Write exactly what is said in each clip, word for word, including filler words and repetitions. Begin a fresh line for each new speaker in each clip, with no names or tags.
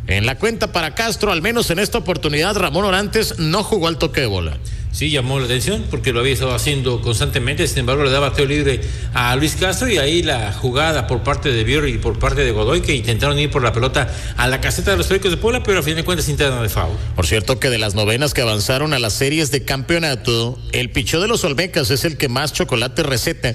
En la cuenta para Castro, al menos en esta oportunidad, Ramón Orantes no jugó al toque de bola.
Sí, llamó la atención porque lo había estado haciendo constantemente, sin embargo le daba tiro libre a Luis Castro y ahí la jugada por parte de Bior y por parte de Godoy que intentaron ir por la pelota a la caseta de los Pericos de Puebla, pero a fin de cuentas interna de foul.
Por cierto que de las novenas que avanzaron a las series de campeonato, el pichó de los Olmecas es el que más chocolate receta.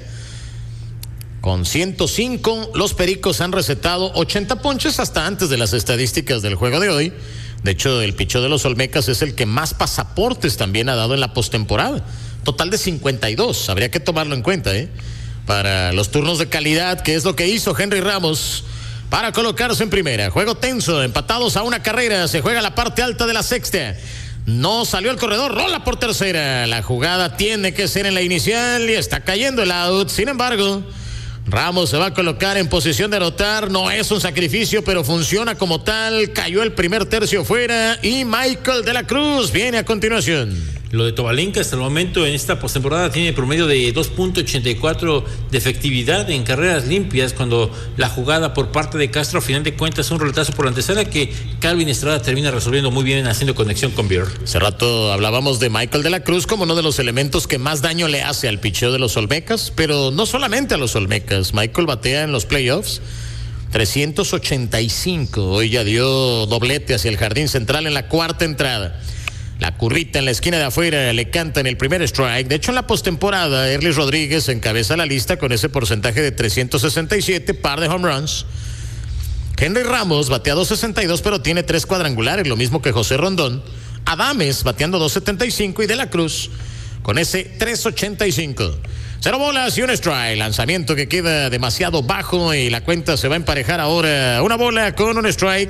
Con ciento cinco, los Pericos han recetado ochenta ponches hasta antes de las estadísticas del juego de hoy. De hecho, el pichó de los Olmecas es el que más pasaportes también ha dado en la postemporada. Total de cincuenta y dos, habría que tomarlo en cuenta, ¿eh? Para los turnos de calidad, que es lo que hizo Henry Ramos para colocarse en primera. Juego tenso, empatados a una carrera, se juega la parte alta de la sexta. No salió el corredor, rola por tercera. La jugada tiene que ser en la inicial y está cayendo el out. Sin embargo, Ramos se va a colocar en posición de anotar. No es un sacrificio, pero funciona como tal. Cayó el primer tercio fuera y Michael de la Cruz viene a continuación.
Lo de Tobalín, que hasta el momento en esta postemporada tiene promedio de dos punto ochenta y cuatro de efectividad en carreras limpias, cuando la jugada por parte de Castro, a final de cuentas, es un roletazo por la antesala que Calvin Estrada termina resolviendo muy bien, haciendo conexión con Bior.
Hace rato hablábamos de Michael de la Cruz como uno de los elementos que más daño le hace al picheo de los Olmecas, pero no solamente a los Olmecas. Michael batea en los playoffs trescientos ochenta y cinco. Hoy ya dio doblete hacia el jardín central en la cuarta entrada. La currita en la esquina de afuera le canta en el primer strike. De hecho, en la postemporada, Erlis Rodríguez encabeza la lista con ese porcentaje de trescientos sesenta y siete, par de home runs. Henry Ramos batea dos sesenta y dos, pero tiene tres cuadrangulares, lo mismo que José Rondón. Adames bateando dos setenta y cinco y De la Cruz con ese tres ochenta y cinco. Cero bolas y un strike. Lanzamiento que queda demasiado bajo y la cuenta se va a emparejar ahora. Una bola con un strike.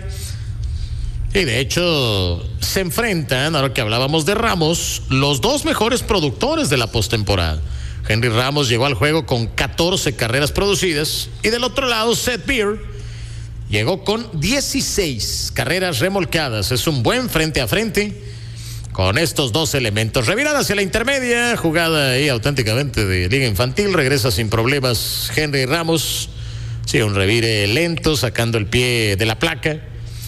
Y de hecho, se enfrentan, ahora que hablábamos de Ramos, los dos mejores productores de la postemporada. Henry Ramos llegó al juego con catorce carreras producidas y del otro lado, Seth Beer llegó con dieciséis carreras remolcadas. Es un buen frente a frente con estos dos elementos. Revirada hacia la intermedia, jugada ahí auténticamente de liga infantil, regresa sin problemas Henry Ramos. Sí, un revire lento, sacando el pie de la placa.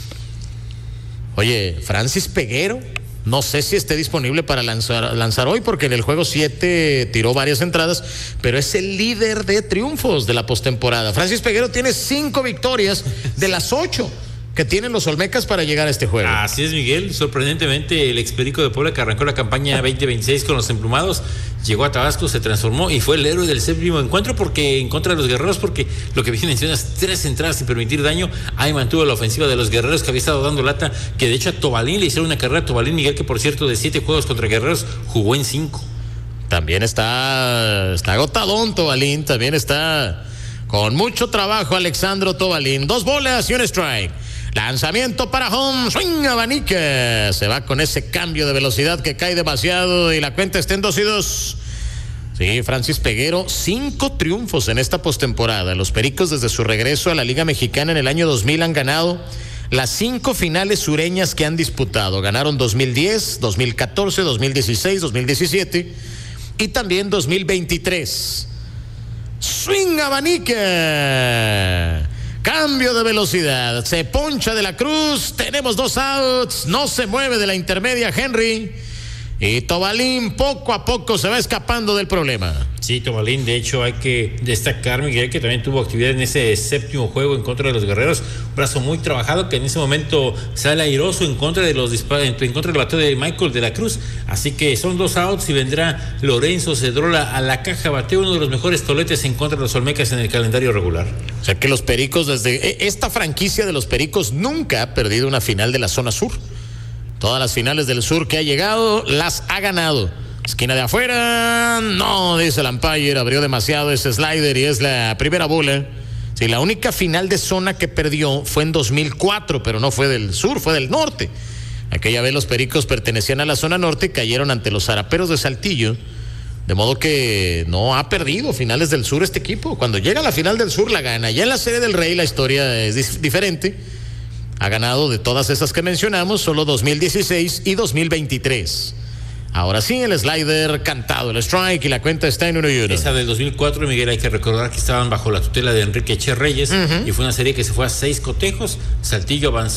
Oye, Francis Peguero, no sé si esté disponible para lanzar, lanzar hoy, porque en el juego siete tiró varias entradas, pero es el líder de triunfos de la postemporada. Francis Peguero tiene cinco victorias de las ocho que tienen los Olmecas para llegar a este juego.
Así es, Miguel. Sorprendentemente, el experico de Puebla, que arrancó la campaña veinte veintiséis con los emplumados, llegó a Tabasco, se transformó y fue el héroe del séptimo encuentro porque en contra de los guerreros, porque lo que bien mencionas, tres entradas sin permitir daño, ahí mantuvo la ofensiva de los guerreros, que había estado dando lata, que de hecho a Tobalín le hicieron una carrera a Tobalín, Miguel, que por cierto de siete juegos contra guerreros jugó en cinco.
También está, está agotadón Tobalín, también está con mucho trabajo Alexandro Tobalín. Dos bolas y un strike. Lanzamiento para home, swing, abanica. Se va con ese cambio de velocidad que cae demasiado y la cuenta está en dos y dos. Sí, Francis Peguero, cinco triunfos en esta postemporada. Los Pericos, desde su regreso a la Liga Mexicana en el año dos mil, han ganado las cinco finales sureñas que han disputado. Ganaron dos mil diez, dos mil catorce, dos mil dieciséis, dos mil diecisiete y también dos mil veintitrés. Swing, abanica. Cambio de velocidad, se poncha De la Cruz, tenemos dos outs, no se mueve de la intermedia Henry y Tobalín poco a poco se va escapando del problema.
Sí, Tobalín, de hecho hay que destacar, Miguel, que también tuvo actividad en ese séptimo juego en contra de los guerreros, un brazo muy trabajado que en ese momento sale airoso en contra de los disparos, en contra del bateo de Michael de la Cruz, así que son dos outs y vendrá Lorenzo Cedrola a la caja, bateo, uno de los mejores toletes en contra de los Olmecas en el calendario regular.
O sea que los Pericos, desde esta franquicia de los Pericos nunca ha perdido una final de la zona sur. Todas las finales del sur que ha llegado las ha ganado. Esquina de afuera, no, dice el umpire, abrió demasiado ese slider y es la primera bola. Sí, la única final de zona que perdió fue en dos mil cuatro, pero no fue del sur, fue del norte. Aquella vez los Pericos pertenecían a la zona norte y cayeron ante los Zaraperos de Saltillo. De modo que no ha perdido finales del sur este equipo. Cuando llega a la final del sur la gana. Ya en la Serie del Rey la historia es dif- diferente. Ha ganado de todas esas que mencionamos solo dos mil dieciséis y dos mil veintitrés. Ahora sí, el slider cantado, el strike, y la cuenta está en uno y uno.
Esa del dos mil cuatro, Miguel, hay que recordar que estaban bajo la tutela de Enrique Che Reyes, uh-huh. y fue una serie que se fue a seis cotejos. Saltillo avanzó